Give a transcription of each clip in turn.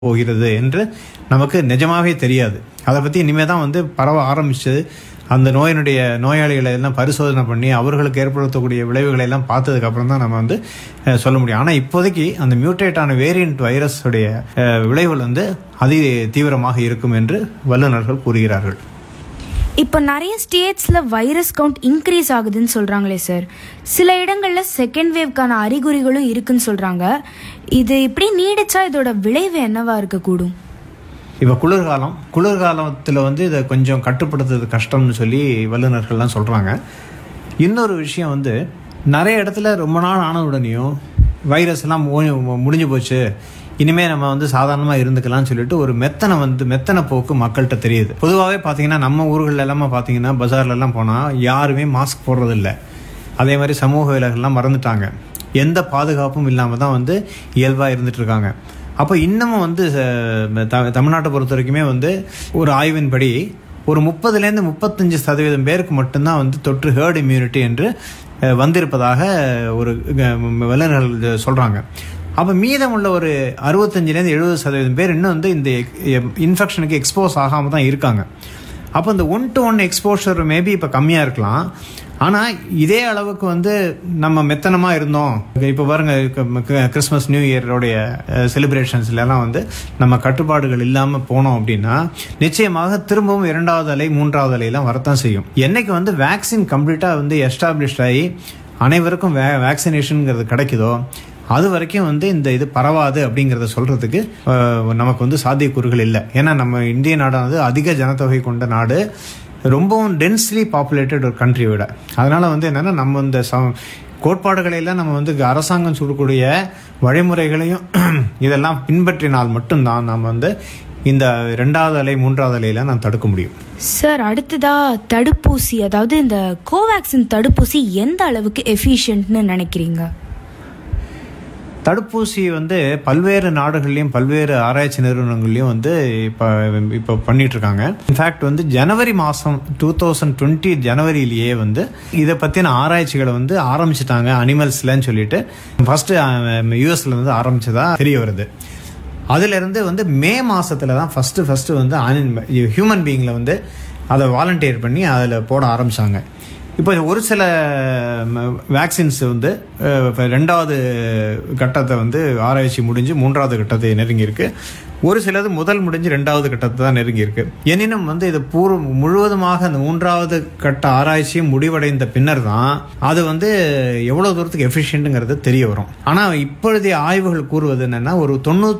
போகிறது என்று நமக்கு நிஜமாவே தெரியாது. அதை பற்றி இனிமேல் தான் வந்து பரவ ஆரம்பிச்சது. அந்த நோயாளிகளை எல்லாம் பரிசோதனை பண்ணி அவர்களுக்கு ஏற்படுத்தக்கூடிய விளைவுகளை எல்லாம் பார்த்ததுக்கப்புறம் தான் நம்ம வந்து சொல்ல முடியும். ஆனால் இப்போதைக்கு அந்த மியூட்டேட்டான வேரியண்ட் வைரஸுடைய விளைவுகள் வந்து அதி தீவிரமாக இருக்கும் என்று வல்லுநர்கள் கூறுகிறார்கள். இப்போ நிறைய ஸ்டேட்ஸில் வைரஸ் கவுண்ட் இன்க்ரீஸ் ஆகுதுன்னு சொல்கிறாங்களே சார். சில இடங்களில் செகண்ட் வேவ்க்கான அறிகுறிகளும் இருக்குன்னு சொல்கிறாங்க. இது இப்படி நீடிச்சா இதோட விளைவு என்னவா இருக்கக்கூடும்? இப்போ குளிர்காலத்தில் வந்து இதை கொஞ்சம் கட்டுப்படுத்துறது கஷ்டம்னு சொல்லி வல்லுநர்கள்லாம் சொல்கிறாங்க. இன்னொரு விஷயம் வந்து நிறைய இடத்துல ரொம்ப நாள் ஆன உடனேயும் வைரஸ் எல்லாம் முடிஞ்சு போச்சு, இனிமேல் நம்ம வந்து சாதாரணமாக இருந்துக்கலாம்னு சொல்லிட்டு ஒரு மெத்தனை போக்கு மக்கள்கிட்ட தெரியுது. பொதுவாகவே பார்த்தீங்கன்னா நம்ம ஊர்கள் எல்லாமே பார்த்தீங்கன்னா பஜார்லலாம் போனால் யாருமே மாஸ்க் போடுறதில்லை. அதே மாதிரி சமூக விலகல்லாம் மறந்துட்டாங்க. எந்த பாதுகாப்பும் இல்லாமல் தான் வந்து இயல்பாக இருந்துட்டு இருக்காங்க. அப்போ இன்னமும் வந்து தமிழ்நாட்டை பொறுத்த வரைக்குமே வந்து ஒரு ஆய்வின்படி ஒரு 30-35% பேருக்கு மட்டும்தான் வந்து தொற்று ஹேர்ட் இம்யூனிட்டி என்று வந்திருப்பதாக ஒரு வல்லுநர்கள் சொல்கிறாங்க. அப்போ மீதமுள்ள ஒரு 65-70% பேர் இன்னும் வந்து இந்த இன்ஃபெக்ஷனுக்கு எக்ஸ்போஸ் ஆகாமல் தான் இருக்காங்க. அப்போ இந்த 1-to-1 எக்ஸ்போஷர் மேபி இப்போ கம்மியாக இருக்கலாம். ஆனால் இதே அளவுக்கு வந்து நம்ம மெத்தனமாக இருந்தோம். இப்போ பாருங்க, கிறிஸ்மஸ் நியூ இயரோடைய செலிப்ரேஷன்ஸ்லாம் வந்து நம்ம கட்டுப்பாடுகள் இல்லாமல் போனோம் அப்படின்னா நிச்சயமாக திரும்பவும் 2வது அலை 3வது அலையெல்லாம் வரத்தான் செய்யும். என்னைக்கு வந்து வேக்சின் கம்ப்ளீட்டாக வந்து எஸ்டாப்ளிஷ்ட் ஆகி அனைவருக்கும் வேக்சினேஷனுங்கிறது கிடைக்குதோ அது வரைக்கும் வந்து இது பரவாது அப்படிங்கிறத சொல்கிறதுக்கு நமக்கு வந்து சாத்தியக்கூறுகள் இல்லை. ஏன்னா நம்ம இந்திய நாடானது அதிக ஜனத்தொகை கொண்ட நாடு, ரொம்பவும் டென்ஸ்லி பாப்புலேட்டட் ஒரு கண்ட்ரி விட. அதனால் வந்து என்னென்னா நம்ம இந்த கோட்பாடுகளையெல்லாம் நம்ம வந்து அரசாங்கம் சொல்லக்கூடிய வழிமுறைகளையும் இதெல்லாம் பின்பற்றினால் மட்டும்தான் நம்ம வந்து இந்த 2வது அலை 3வது அலையில நான் தடுக்க முடியும். சார், அடுத்ததா தடுப்பூசி, அதாவது இந்த கோவேக்சின் தடுப்பூசி எந்த அளவுக்கு எஃபிஷியன்ட்னு நினைக்கிறீங்க? தடுப்பூசி வந்து பல்வேறு நாடுகள்லையும் பல்வேறு ஆராய்ச்சி நிறுவனங்கள்லையும் வந்து இப்போ பண்ணிட்டு இருக்காங்க. இன்ஃபேக்ட் வந்து ஜனவரி மாதம் 2020 ஜனவரியிலேயே வந்து இதை பற்றின ஆராய்ச்சிகளை வந்து ஆரம்பிச்சிட்டாங்க அனிமல்ஸ்லன்னு சொல்லிட்டு. ஃபர்ஸ்ட் யூஎஸ்ல வந்து ஆரம்பிச்சதா தெரிய வருது. அதிலிருந்து வந்து மே மாசத்துல தான் ஃபர்ஸ்ட் வந்து ஹியூமன் பீயிங்ல வந்து அதை வாலண்டியர் பண்ணி அதில் போட ஆரம்பிச்சாங்க. இப்போ ஒரு சில வேக்சின்ஸ் வந்து 2வது கட்டத்தை வந்து ஆராய்ச்சி முடிஞ்சு 3வது கட்டத்தை நெருங்கியிருக்கு. ஒரு சிலது முதல் முடிஞ்சு 2வது கட்டத்தை தான் நெருங்கியிருக்கு. எனினும் வந்து இது முழுவதுமாக அந்த 3வது கட்ட ஆராய்ச்சியும் முடிவடைந்த பின்னர் தான் அது வந்து எவ்வளோ தூரத்துக்கு எஃபிஷியன்ட்டுங்கிறது தெரிய வரும். ஆனால் இப்பொழுதைய ஆய்வுகள் கூறுவது என்னன்னா ஒரு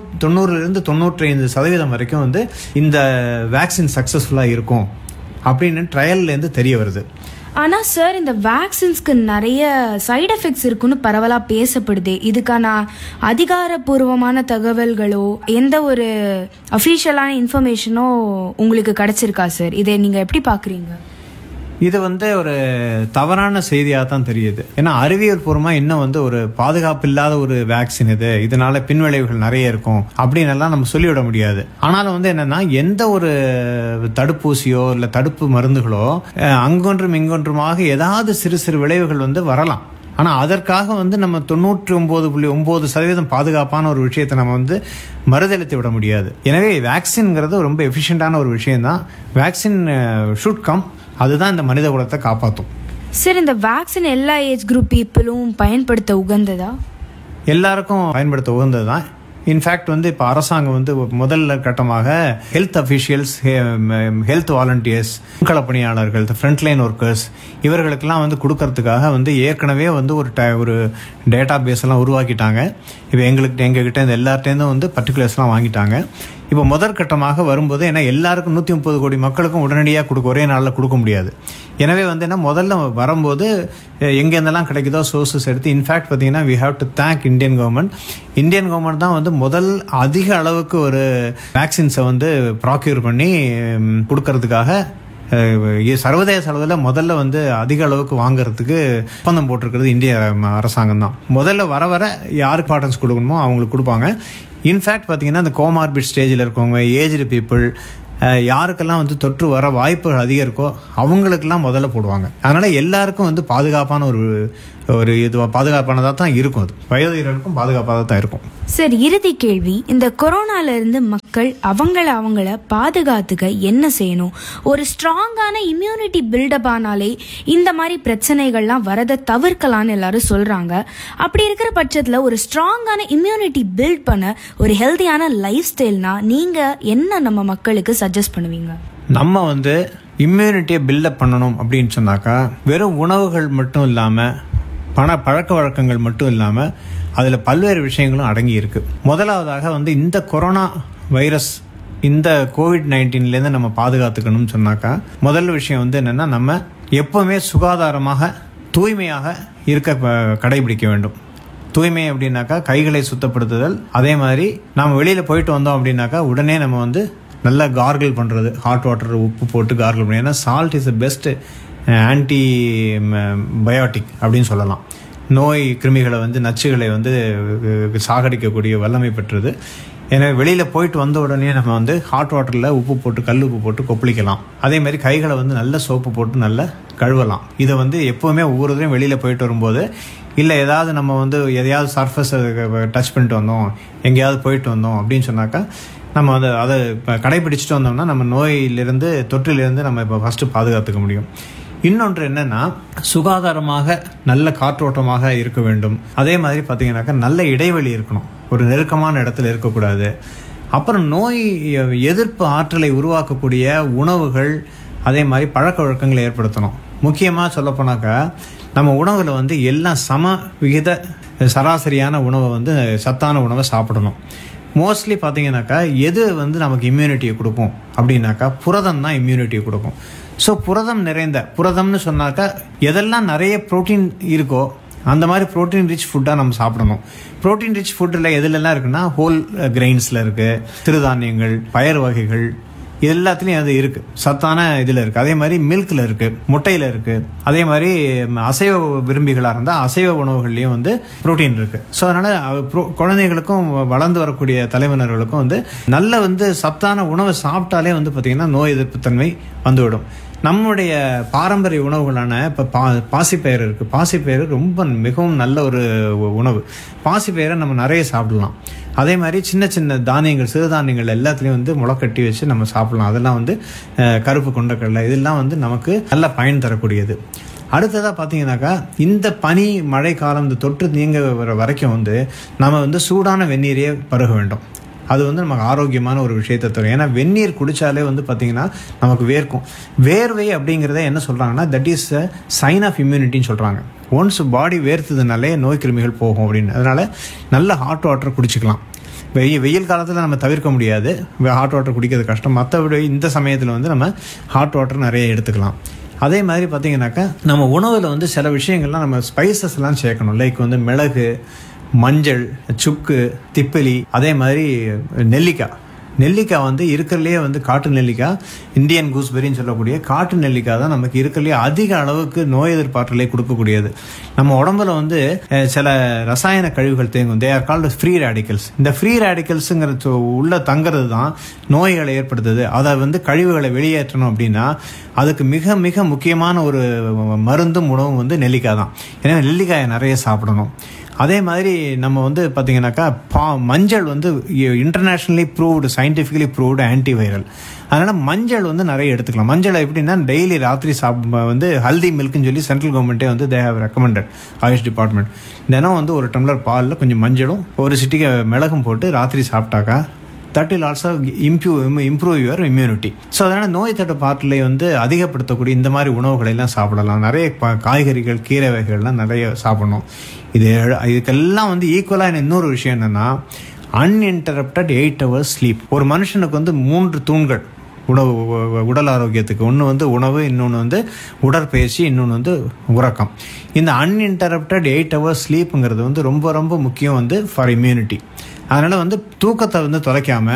90-95% வரைக்கும் வந்து இந்த வேக்சின் சக்ஸஸ்ஃபுல்லாக இருக்கும் அப்படின்னு ட்ரையல்லேருந்து தெரிய வருது. ஆனால் சார், இந்த வேக்சின்ஸ்க்கு நிறைய சைடு எஃபெக்ட்ஸ் இருக்குன்னு பரவலாக பேசப்படுது. இதுக்கான அதிகாரப்பூர்வமான தகவல்களோ எந்த ஒரு அஃபீஷியலான இன்ஃபர்மேஷனோ உங்களுக்கு கிடைச்சிருக்கா சார்? இதை நீங்கள் எப்படி பார்க்குறீங்க? இது வந்து ஒரு தவறான செய்தியாக தான் தெரியுது. ஏன்னா அறிவியல் பூர்வமாக இன்னும் வந்து ஒரு பாதுகாப்பு இல்லாத ஒரு வேக்சின் இதனால பின்விளைவுகள் நிறைய இருக்கும் அப்படின்னு எல்லாம் நம்ம சொல்லிவிட முடியாது. ஆனாலும் வந்து என்னன்னா எந்த ஒரு தடுப்பூசியோ இல்லை தடுப்பு மருந்துகளோ அங்கொன்றும் இங்கொன்றுமாக ஏதாவது சிறு சிறு விளைவுகள் வந்து வரலாம். ஆனால் அதற்காக வந்து நம்ம 99.9% பாதுகாப்பான ஒரு விஷயத்தை நம்ம வந்து மறுதளித்து விட முடியாது. எனவே வேக்சின்ங்கிறது ரொம்ப எஃபிஷியண்டான ஒரு விஷயம்தான். Vaccine should come. அதுதான் இந்த மனித குலத்தை காப்பாற்றும். சார், இந்த வேக்சின் எல்லா ஏஜ் குரூப் பீப்புளும் பயன்படுத்த உகந்ததா? எல்லாருக்கும் பயன்படுத்த உகந்தது தான். இன்ஃபேக்ட் வந்து இப்போ அரசாங்கம் வந்து முதல்ல கட்டமாக health officials, health volunteers, களப்பணியாளர்கள், Frontline workers இவர்களுக்கெல்லாம் வந்து கொடுக்கறதுக்காக வந்து ஏற்கனவே வந்து ஒரு டேட்டா பேஸ் எல்லாம் உருவாக்கிட்டாங்க. இப்போ எங்ககிட்ட இந்த எல்லார்ட்டேருந்தும் வந்து பர்டிகுலர்ஸ்லாம் வாங்கிட்டாங்க. இப்போ முதற்கட்டமாக வரும்போது ஏன்னா எல்லாருக்கும் 130 கோடி மக்களுக்கும் உடனடியாக ஒரே நாளில் கொடுக்க முடியாது. எனவே வந்து என்ன முதல்ல வரும்போது எங்கெந்தெல்லாம் கிடைக்குதோ சோர்சஸ் எடுத்து, இன்ஃபேக்ட் பார்த்தீங்கன்னா we have to thank Indian government தான் வந்து முதல் அதிக அளவுக்கு ஒரு வேக்சின்ஸை வந்து ப்ராக்யூர் பண்ணி கொடுக்கறதுக்காக சர்வதேச அளவில் முதல்ல வந்து அதிக அளவுக்கு வாங்குறதுக்கு ஒப்பந்தம் போட்டிருக்கிறது இந்திய அரசாங்கம் தான். முதல்ல வர யாருக்கு இம்பார்ட்டன்ஸ் கொடுக்கணுமோ அவங்களுக்கு கொடுப்பாங்க. இன்ஃபேக்ட் பார்த்தீங்கன்னா இந்த கோமார்பிட் ஸ்டேஜில் இருக்கவங்க, ஏஜ்டு பீப்புள், யாருக்கெல்லாம் வந்து தொற்று வர வாய்ப்பு அதிகம் இருக்கோ அவங்களுக்கெல்லாம் முதல்ல போடுவாங்க. அதனால் எல்லாருக்கும் வந்து பாதுகாப்பான ஒரு இது பாதுகாப்பானதாக தான் இருக்கும். அது வயோதிகர்களுக்கும் பாதுகாப்பாக தான் இருக்கும். சார், இறுதி கேள்வி, இந்த கொரோனால இருந்து மக்கள் அவங்கள பாதுகாத்துக்க என்ன செய்யணும்? ஒரு ஸ்ட்ராங்கான இம்யூனிட்டி பில்டப் ஆனாலே இந்த மாதிரி பிரச்சனைகள்லாம் வரதை தவிர்க்கலான்னு எல்லாரும் சொல்றாங்க. அப்படி இருக்கிற பட்சத்தில் ஒரு ஸ்ட்ராங்கான இம்யூனிட்டி பில்ட் பண்ண ஒரு ஹெல்தியான லைஃப் ஸ்டைல்னா நீங்க என்ன நம்ம மக்களுக்கு சஜஸ்ட் பண்ணுவீங்க? நம்ம வந்து இம்யூனிட்டியை பில்டப் பண்ணணும் அப்படின்னு சொன்னாக்கா வெறும் உணவுகள் மட்டும் இல்லாமல் பழக்க வழக்கங்கள் மட்டும் இல்லாமல் அதில் பல்வேறு விஷயங்களும் அடங்கி இருக்கு. முதலாவதாக வந்து இந்த கொரோனா வைரஸ், இந்த COVID-19லேருந்து நம்ம பாதுகாத்துக்கணும்னு சொன்னாக்கா முதல் விஷயம் வந்து என்னென்னா, நம்ம எப்போவுமே சுகாதாரமாக தூய்மையாக கடைபிடிக்க வேண்டும். தூய்மை அப்படின்னாக்கா கைகளை சுத்தப்படுத்துதல். அதே மாதிரி நாம் வெளியில் போயிட்டு வந்தோம் அப்படின்னாக்கா உடனே நம்ம வந்து நல்லா கார்கிள் பண்ணுறது, ஹாட் வாட்டர் உப்பு போட்டு கார்கிள் பண்ணி. ஏன்னா salt is the best anti biotic அப்படின்னு சொல்லலாம். நோய் கிருமிகளை வந்து நச்சுகளை வந்து சாகடிக்கக்கூடிய வல்லமை பெற்றது. எனவே வெளியில் போயிட்டு வந்த உடனே நம்ம வந்து ஹாட் வாட்டரில் உப்பு போட்டு கல் உப்பு போட்டு கொப்பளிக்கலாம். அதே மாதிரி கைகளை வந்து நல்ல சோப்பு போட்டு நல்லா கழுவலாம். இதை வந்து எப்போவுமே ஒவ்வொரு தடவையும் வெளியில் போயிட்டு வரும்போது, இல்லை ஏதாவது நம்ம வந்து எதையாவது சர்ஃபஸை டச் பண்ணிட்டு வந்தோம், எங்கேயாவது போயிட்டு வந்தோம் அப்படின்னு சொன்னாக்கா நம்ம அதை கடைபிடிச்சிட்டு வந்தோம்னா நம்ம நோயிலிருந்து தொற்றிலிருந்து நம்ம இப்போ ஃபஸ்ட்டு பாதுகாத்துக்க முடியும். இன்னொன்று என்னென்னா, சுகாதாரமாக நல்ல காற்றோட்டமாக இருக்க வேண்டும். அதே மாதிரி பார்த்தீங்கன்னாக்கா நல்ல இடைவெளி இருக்கணும், ஒரு நெருக்கமான இடத்துல இருக்கக்கூடாது. அப்புறம் நோய் எதிர்ப்பு ஆற்றலை உருவாக்கக்கூடிய உணவுகள், அதே மாதிரி பழக்க வழக்கங்களை ஏற்படுத்தணும். முக்கியமாக சொல்லப்போனாக்கா நம்ம உணவில் வந்து எல்லாம் சம விகித சராசரியான உணவை வந்து சத்தான உணவை சாப்பிடணும். மோஸ்ட்லி பார்த்தீங்கன்னாக்கா எது வந்து நமக்கு இம்யூனிட்டியை கொடுக்கும் அப்படின்னாக்கா புரதம் தான் இம்யூனிட்டியை கொடுக்கும். ஸோ புரதம்னு சொன்னாக்கா எதெல்லாம் நிறைய ப்ரோட்டீன் இருக்கோ அந்த மாதிரி ப்ரோட்டீன் ரிச் ஃபுட்டாக நம்ம சாப்பிடணும். ப்ரோட்டீன் ரிச் ஃபுட்டில் எதுலெல்லாம் இருக்குன்னா ஹோல் கிரெயின்ஸில் இருக்குது, சிறுதானியங்கள், பயறு வகைகள், எல்லாத்துலேயும் அது இருக்குது, சத்தான இதில் இருக்குது. அதே மாதிரி மில்கில் இருக்குது, முட்டையில் இருக்குது. அதே மாதிரி அசைவ விரும்பிகளாக இருந்தால் அசைவ உணவுகள்லேயும் வந்து ப்ரோட்டீன் இருக்குது. ஸோ அதனால் குழந்தைகளுக்கும் வளர்ந்து வரக்கூடிய தலைவர்களுக்கும் வந்து நல்ல வந்து சத்தான உணவை சாப்பிட்டாலே வந்து பார்த்திங்கன்னா நோய் எதிர்ப்பு தன்மை வந்துவிடும். நம்முடைய பாரம்பரிய உணவுகளான இப்போ பாசிப்பயிறு இருக்குது. பாசிப்பயிறு ரொம்ப மிகவும் நல்ல ஒரு உணவு. பாசிப்பயிரை நம்ம நிறைய சாப்பிடலாம். அதே மாதிரி சின்ன சின்ன தானியங்கள், சிறுதானியங்கள் எல்லாத்துலேயும் வந்து முளைக்கட்டி வச்சு நம்ம சாப்பிடலாம். அதெல்லாம் வந்து கருப்பு கொண்டக்கடலை, இதெல்லாம் வந்து நமக்கு நல்ல பயன் தரக்கூடியது. அடுத்ததாக பார்த்தீங்கன்னாக்கா இந்த பனி மழை காலம் இந்த தொற்று நீங்க வர வரைக்கும் வந்து நம்ம வந்து சூடான வெந்நீரையே பருக வேண்டும். அது வந்து நமக்கு ஆரோக்கியமான ஒரு விஷயத்தை தரும். ஏன்னா வெந்நீர் குடித்தாலே வந்து பார்த்திங்கன்னா நமக்கு வேர்க்கும். வேர்வை அப்படிங்கிறத என்ன சொல்கிறாங்கன்னா that is a sign of இம்யூனிட்டின்னு சொல்கிறாங்க. ஒன்ஸ் பாடி வேர்த்ததுனாலே நோய் கிருமிகள் போகும் அப்படின்னு. அதனால் நல்ல ஹாட் வாட்டர் குடிச்சிக்கலாம். வெயில் காலத்தில் நம்ம தவிர்க்க முடியாது, ஹாட் வாட்டர் குடிக்கிறது கஷ்டம். மற்றபடி இந்த சமயத்தில் வந்து நம்ம ஹாட் வாட்டர் நிறைய எடுத்துக்கலாம். அதே மாதிரி பார்த்திங்கனாக்கா நம்ம உணவில் வந்து சில விஷயங்கள்லாம் நம்ம ஸ்பைசஸ்லாம் சேர்க்கணும். லைக் வந்து மிளகு, மஞ்சள், சுக்கு, திப்பிலி, அதே மாதிரி நெல்லிக்காய் வந்து இருக்கிறதுலே வந்து காட்டு நெல்லிக்காய், இந்தியன் கூஸ்பெரின்னு சொல்லக்கூடிய காட்டு நெல்லிக்காய் தான் நமக்கு இருக்கிறதுலே அதிக அளவுக்கு நோய் எதிர்ப்பாற்றலை கொடுக்கக்கூடியது. நம்ம உடம்புல வந்து சில ரசாயன கழிவுகள் தேங்கும். They are called free radicals. இந்த ஃப்ரீ ரேடிக்கல்ஸுங்கிறது உள்ள தங்கிறது தான் நோய்களை ஏற்படுத்துது. அதை வந்து கழிவுகளை வெளியேற்றணும் அப்படின்னா அதுக்கு மிக மிக முக்கியமான ஒரு மருந்தும் உணவும் வந்து நெல்லிக்காய் தான். ஏன்னா நெல்லிக்காயை நிறைய சாப்பிடணும். அதே மாதிரி நம்ம வந்து பார்த்தீங்கன்னாக்கா மஞ்சள் வந்து internationally proved, scientifically proved antiviral. அதனால் மஞ்சள் வந்து நிறைய எடுத்துக்கலாம். மஞ்சள் எப்படின்னா டெய்லி ராத்திரி வந்து ஹல்தி மில்க்னு சொல்லி சென்ட்ரல் கவர்மெண்ட்டே வந்து they have recommended, AYUSH department. தினம் வந்து ஒரு டம்ளர் பாலில் கொஞ்சம் மஞ்சளும் ஒரு சிட்டிகை மிளகும் போட்டு ராத்திரி சாப்பிட்டாக்கா that will also improve your immunity. So அதனால் நோய் தடுப்பு ஆற்றலை வந்து அதிகப்படுத்தக்கூடிய இந்த மாதிரி உணவுகளை எல்லாம் சாப்பிடலாம். நிறைய காய்கறிகள், கீரை வகைகள்லாம் நிறைய சாப்பிடணும். இதுக்கெல்லாம் வந்து ஈக்குவலாக இன்னொரு விஷயம் என்னென்னா அன்இன்டரப்டட் 8 hours ஸ்லீப். ஒரு மனுஷனுக்கு வந்து 3 தூண்கள் உடல் ஆரோக்கியத்துக்கு. ஒன்று வந்து உணவு, இன்னொன்று வந்து உடற்பயிற்சி, இன்னொன்று வந்து உறக்கம். இந்த அன்இன்டரப்டட் 8 hours ஸ்லீப்புங்கிறது வந்து ரொம்ப ரொம்ப முக்கியம் வந்து ஃபார் இம்யூனிட்டி. அதனால் வந்து தூக்கத்தை வந்து தொலைக்காமல்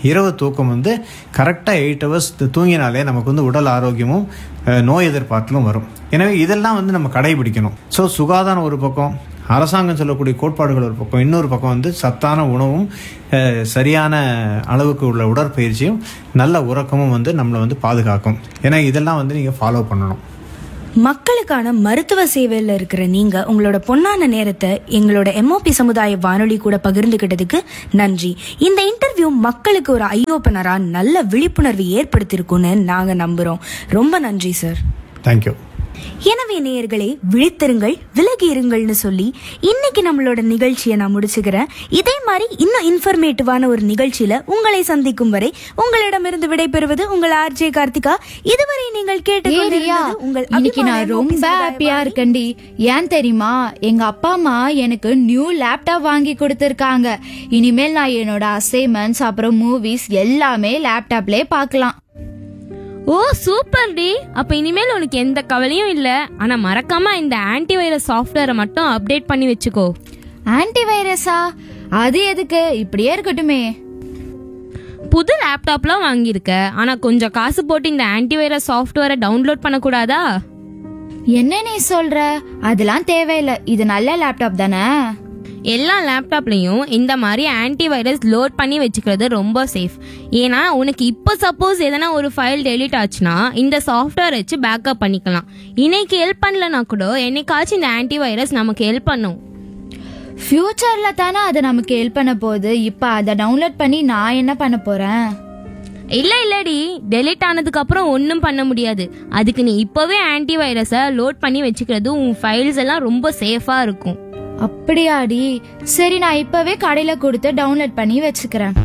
இரவு தூக்கம் வந்து கரெக்டாக 8 hours தூங்கினாலே நமக்கு வந்து உடல் ஆரோக்கியமும் நோய் எதிர்பார்த்தலும் வரும். எனவே இதெல்லாம் வந்து நம்ம கடைபிடிக்கணும். ஸோ சுகாதாரம் ஒரு பக்கம், அரசாங்கம் சொல்லக்கூடிய கோட்பாடுகள் ஒரு பக்கம், இன்னொரு பக்கம் வந்து சத்தான உணவும் சரியான அளவுக்கு உள்ள உடற்பயிற்சியும் நல்ல உறக்கமும் வந்து நம்மளை வந்து பாதுகாக்கும். ஏன்னா இதெல்லாம் வந்து நீங்கள் ஃபாலோ பண்ணணும். மக்களுக்கான மருத்துவ சேவையில் இருக்கிற நீங்க உங்களோட பொன்னான நேரத்தை எங்களோட MOP சமுதாய வானொலி கூட பகிர்ந்துகிட்டதுக்கு நன்றி. இந்த இன்டர்வியூ மக்களுக்கு ஒரு ஐ ஓப்பனரா நல்ல விழிப்புணர்வு ஏற்படுத்தியிருக்குன்னு நாங்க நம்புறோம். ரொம்ப நன்றி சார். தேங்க்யூ. எனவே நேயர்களே, விழித்திருங்கள், விலகி இருங்கள்னு சொல்லி இன்னைக்கு நம்மளோட நிகழ்ச்சியை நான் முடிச்சுக்கிறேன். இதே மாதிரி இன்னும் இன்ஃபர்மேட்டிவான ஒரு நிகழ்ச்சியில உங்களை சந்திக்கும் வரை உங்களிடமிருந்து விடைபெறுவது உங்கள் RJ கார்த்திகா. இதுவரை நீங்கள் கேட்டுக்கொண்டிருந்தது உங்கள் இன்னைக்கு நான் ரொம்ப ஹாப்பியா இருக்கேன்டி. ஏன் தெரியுமா? எங்க அப்பா அம்மா எனக்கு நியூ லேப்டாப் வாங்கி கொடுத்திருக்காங்க. இனிமேல் நான் என்னோட அசைன்மெண்ட்ஸ் அப்புறம் மூவிஸ் எல்லாமே லேப்டாப்லயே பார்க்கலாம். ஓ சூப்பர் டி. அப்ப இனிமேல் உனக்கு எந்த கவலையும் இல்ல. ஆனா மறக்காம இந்த ஆன்டிவைரஸ் சாஃப்ட்வேரை மட்டும் அப்டேட் பண்ணி வச்சுக்கோ. ஆன்டிவைரஸா? அது எதுக்கு? இப்படியே இருக்கட்டுமே. புது லேப்டாப்லாம் வாங்கியிருக்க, ஆனா கொஞ்சம் காசு போட்டு இந்த ஆன்டிவைரஸ் சாஃப்ட்வேரை டவுன்லோட் பண்ணக்கூடாதா? என்ன நீ சொல்ற? அதெல்லாம் தேவையில்லை. இது நல்ல லேப்டாப் தானே? எல்லா லேப்டாப்லயும் இந்த மாதிரி ஆன்டிவைரஸ் லோட் பண்ணி வச்சுக்கிறது ரொம்ப சேஃப். ஏன்னா உனக்கு இப்போ சப்போஸ் எதனா ஒரு ஃபைல் டெலீட் ஆச்சுன்னா இந்த சாஃப்ட்வேர் வச்சு பேக்கப் பண்ணிக்கலாம். இன்னைக்கு ஹெல்ப் பண்ணலனா கூட என்னைக்காச்சும் இந்த ஆன்டிவைரஸ் நமக்கு ஹெல்ப் பண்ணும். ஃபியூச்சர்ல தானே அது நமக்கு ஹெல்ப் பண்ண போகுது. இப்ப அதை டவுன்லோட் பண்ணி நான் என்ன பண்ண போறேன்? இல்லடி, டெலீட் ஆனதுக்கு அப்புறம் ஒன்றும் பண்ண முடியாது. அதுக்கு நீ இப்போவே ஆன்டிவைரஸை லோட் பண்ணி வச்சுக்கிறது உன் ஃபைல்ஸ் எல்லாம் ரொம்ப சேஃபா இருக்கும். அப்படியாடி? சரி, நான் இப்பவே கடையில கொடுத்து டவுன்லோட் பண்ணி வச்சுக்கிறேன்.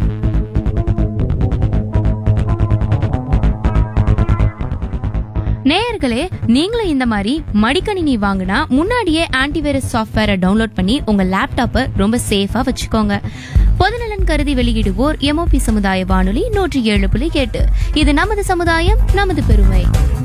நேயர்களே, நீங்களும் இந்த மாதிரி மடிக்கணினி வாங்கினா முன்னாடியே ஆன்டிவைரஸ் சாஃப்ட்வேரை டவுன்லோட் பண்ணி உங்க லேப்டாப்பை ரொம்ப சேஃபா வச்சுக்கோங்க. பொதுநலன் கருதி வெளியிடுவோர் MOP சமுதாய வானொலி 107.8. இது நமது சமுதாயம், நமது பெருமை.